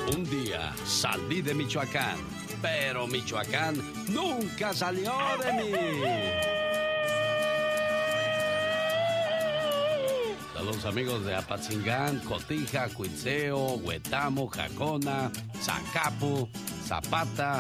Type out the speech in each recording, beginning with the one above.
Un día salí de Michoacán, pero Michoacán nunca salió de mí. Saludos amigos de Apatzingán, Cotija, Cuitzeo, Huetamo, Jacona, Zacapu, Zapata,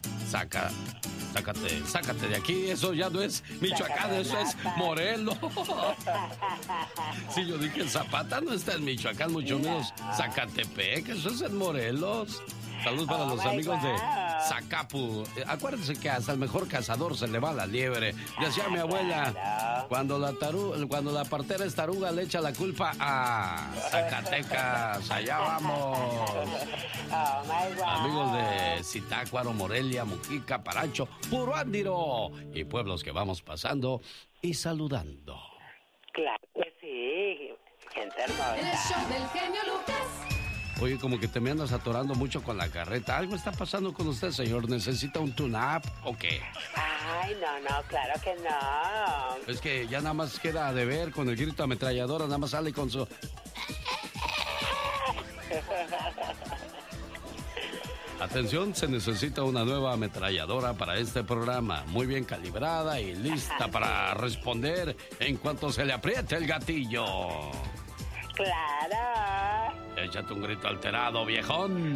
Sácate de aquí, eso ya no es Michoacán, eso es Morelos. Sí, yo dije Zapata no está en Michoacán, mucho menos Zacatepec, eso es en Morelos. Saludos para los amigos de Zacapu. Acuérdense que hasta el mejor cazador se le va la liebre. Decía mi abuela, cuando la partera es taruga le echa la culpa a Zacatecas. Allá vamos. Amigos de Zitácuaro, Morelia, Mujica, Paracho, Puro Ándiro y pueblos que vamos pasando y saludando. Claro que sí, gente hermosa. El show del genio Lucas. Oye, como que te me andas atorando mucho con la carreta. ¿Algo está pasando con usted, señor? ¿Necesita un tune-up o qué? Ay, no, claro que no. Es que ya nada más queda de ver con el grito ametralladora, nada más sale con su... Atención, se necesita una nueva ametralladora para este programa, muy bien calibrada y lista para responder en cuanto se le apriete el gatillo. Claro. Échate un grito alterado, viejón.